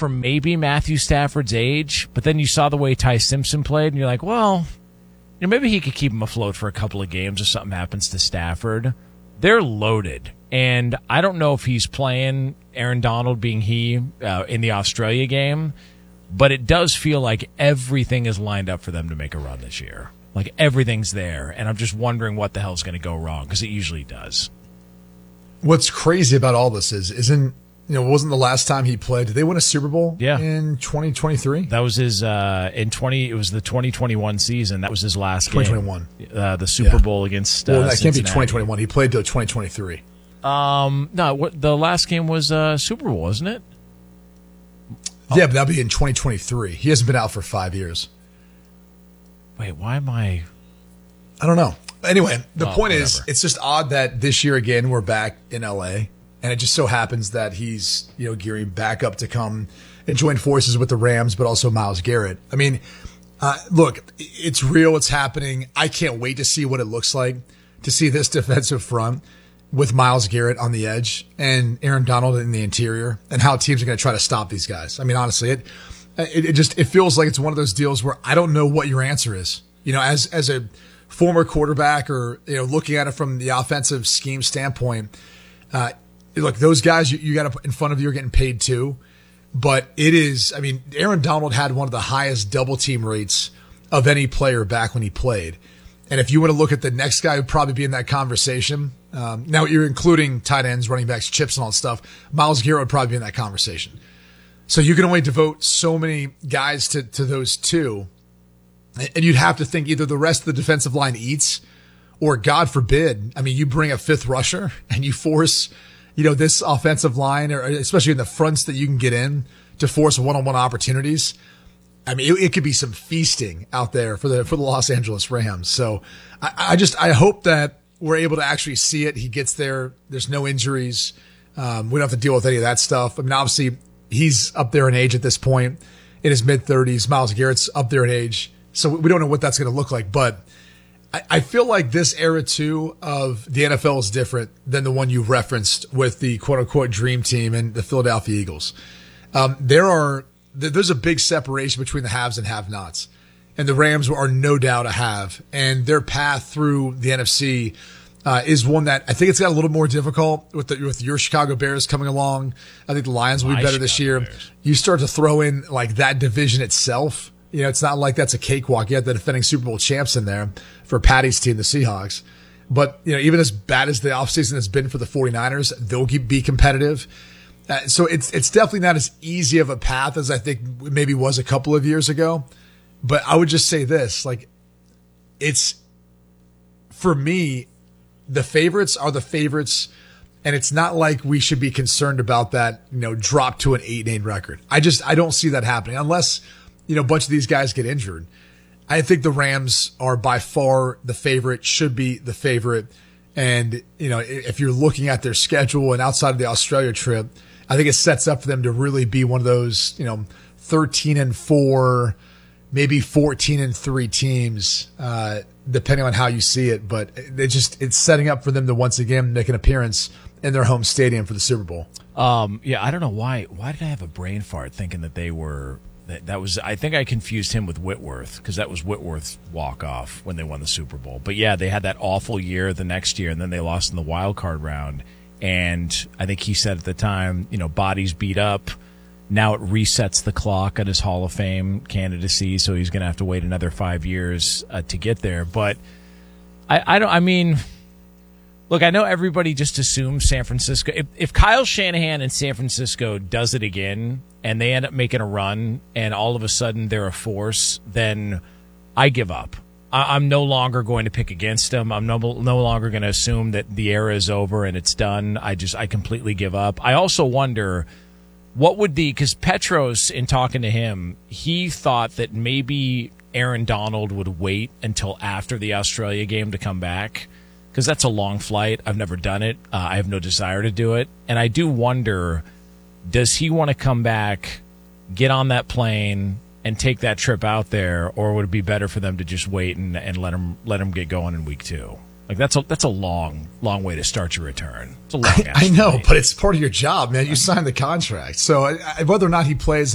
for maybe Matthew Stafford's age, but then you saw the way Ty Simpson played, and you're like, well, maybe he could keep him afloat for a couple of games if something happens to Stafford. They're loaded, and I don't know if he's playing Aaron Donald being in the Australia game, but it does feel like everything is lined up for them to make a run this year. Like everything's there, and I'm just wondering what the hell's going to go wrong, because it usually does. What's crazy about all this wasn't the last time he played? Did they win a Super Bowl in 2023? That was his it was the 2021 season. That was his last 2021. Game. The Super Bowl against that can't Cincinnati. be 2021. He played till 2023. No, the last game was Super Bowl, wasn't it? Yeah, but that'll be in 2023. He hasn't been out for 5 years. Wait, why am I don't know. Anyway, the point whatever. is, it's just odd that this year again we're back in LA. And it just so happens that he's, gearing back up to come and join forces with the Rams, but also Myles Garrett. I mean, look, it's real. It's happening. I can't wait to see what it looks like to see this defensive front with Myles Garrett on the edge and Aaron Donald in the interior, and how teams are going to try to stop these guys. I mean, honestly, it feels like it's one of those deals where I don't know what your answer is. As a former quarterback, or looking at it from the offensive scheme standpoint. Look, those guys you got in front of you are getting paid too, but Aaron Donald had one of the highest double team rates of any player back when he played. And if you want to look at the next guy who'd probably be in that conversation, now you're including tight ends, running backs, chips, and all that stuff, Myles Garrett would probably be in that conversation. So you can only devote so many guys to those two. And you'd have to think either the rest of the defensive line eats, or God forbid, you bring a fifth rusher and you force this offensive line, or especially in the fronts that you can get in, to force one-on-one opportunities. It could be some feasting out there for the Los Angeles Rams. So I hope that we're able to actually see it. He gets there. There's no injuries. We don't have to deal with any of that stuff. Obviously he's up there in age at this point, in his mid-30s. Myles Garrett's up there in age. So we don't know what that's going to look like, but I feel like this era, too, of the NFL is different than the one you referenced with the quote-unquote dream team and the Philadelphia Eagles. There's a big separation between the haves and have-nots, and the Rams are no doubt a have, and their path through the NFC is one that I think it's got a little more difficult with your Chicago Bears coming along. I think the Lions will be better this year. Bears. You start to throw in like that division itself. It's not like that's a cakewalk. You have the defending Super Bowl champs in there for Patty's team, the Seahawks. But, even as bad as the offseason has been for the 49ers, they'll be competitive. So it's definitely not as easy of a path as I think maybe was a couple of years ago. But I would just say this, for me, the favorites are the favorites. And it's not like we should be concerned about that, drop to an 8-8 record. I don't see that happening unless, a bunch of these guys get injured. I think the Rams are by far the favorite, should be the favorite. And, if you're looking at their schedule and outside of the Australia trip, I think it sets up for them to really be one of those, 13-4, maybe 14-3 teams, depending on how you see it. But it's setting up for them to once again make an appearance in their home stadium for the Super Bowl. I don't know why. Why did I have a brain fart thinking that they were? That was, I think I confused him with Whitworth, because that was Whitworth's walk-off when they won the Super Bowl. But yeah, they had that awful year the next year, and then they lost in the wild card round. And I think he said at the time, bodies beat up. Now it resets the clock at his Hall of Fame candidacy, so he's going to have to wait another 5 years to get there. But look, I know everybody just assumes San Francisco. If Kyle Shanahan in San Francisco does it again and they end up making a run and all of a sudden they're a force, then I give up. I'm no longer going to pick against them. I'm no longer going to assume that the era is over and it's done. I completely give up. I also wonder what would because Petros, in talking to him, he thought that maybe Aaron Donald would wait until after the Australia game to come back, because that's a long flight. I've never done it. I have no desire to do it. And I do wonder, does he want to come back, get on that plane, and take that trip out there, or would it be better for them to just wait and let him get going in week 2? Like that's a long way to start your return. It's a long I know, but it's part of your job, man. You signed the contract. So whether or not he plays